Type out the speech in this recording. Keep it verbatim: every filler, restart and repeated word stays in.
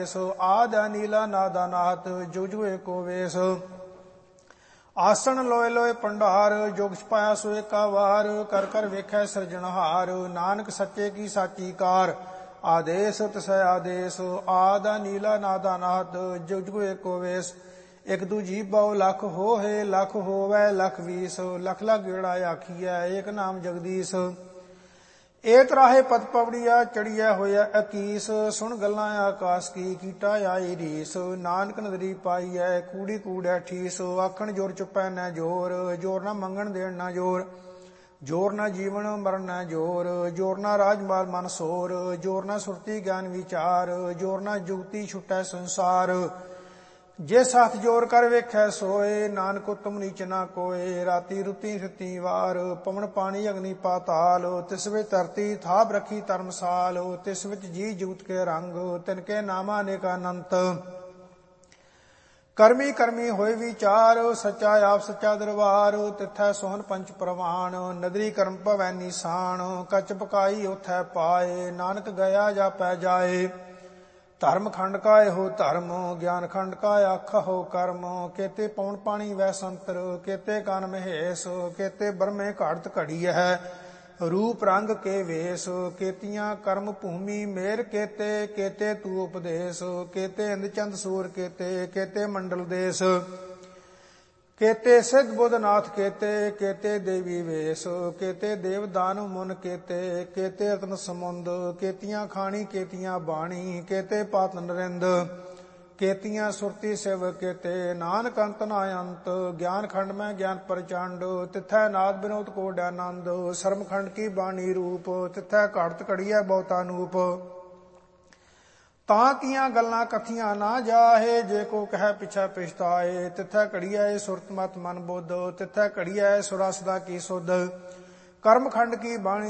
आद नीला नादा नाथ जुग जुग एको वेश। आसन लोए लोए पंडार जोग छपाया सो एका वार। कर कर वेखै सिरजनहार नानक सच्चे की साची कार। आदेश तिसै आदेश आद नीला नादा नाथ जुग जुग एको वेश। एक दूजी बहु लख हो है लख होवै लख बीस। लख लख गेड़ा आखिया एक नाम जगदीश। एक राहे पत पवड़िया चढ़िया होया अकीस। सुन गल्लां आकाश की कीटा आई रीस। नानक नदरी पाई है कूड़ी कूड़ै ठीस। आखण जोर चुपै न जोर जोर न मंगण देण न जोर। जोर न जीवन मरण न जोर जोर न राजमाल मन सोर। जोर न सुरती ज्ञान विचार जोर न जुगती छुटै संसार। जे साथ जोर कर वेखै सोए नानक उत्तम नीच ना कोय। राती रुती फिरती वार पवन पानी अग्नि पाताल। तिस विच धरती थाप रखी धर्मसाल। तिस विच जी जुगत के रंग तिनके नामा अनेक अनंत। करमी करमी होए विचार सच्चा आप सच्चा दरबार। तिथै सोहन पंच प्रवाण नगरी कर्म भवै निशान। कच पकाई उथै पाए नानक गया जापै जाए। धर्म खंड का हो धर्म ज्ञान खंड का आखा हो कर्म। केते पौन पानी वै संतर केते कान महेश। केते ब्रह्मे घाड़त घड़ी है रूप रंग के वेश। केतियां कर्म भूमि मेर केते केते तू उपदेश। केते इंद चंद सूर केते केते मंडल देश। केते सिद्ध बुधनाथ केते केते देवी वेश। केते देव दानव मुन केते केते रत्न समुंद। केतियां खानी केतियां बाणी केते पात नरिंद। केतियां सुरती शिव केते नानक अंत ना अंत। ज्ञान खंड में ज्ञान प्रचंड तिथै नाद विनोद को डानंद। शर्म खंड की बाणी रूप तिथै घड़त घड़िया बहुता नूप। ਤਾਂ ਕੀਆਂ ਗੱਲਾਂ ਕਥੀਆਂ ਨਾ ਜਾਹੇ ਜੇ ਕੋ ਕਹਿ ਪਿਛੈ ਪਛਤਾਏ। ਤਿਥੈ ਘੜੀਐ ਸੁਰਤ ਮਤ ਮਨ ਬੁੱਧ ਤਿਥੈ ਘੜੀਐ ਸੁਰਾ ਸਦਾ ਕੀ ਸੁਧ। ਕਰਮ ਖੰਡ ਕੀ ਬਾਣੀ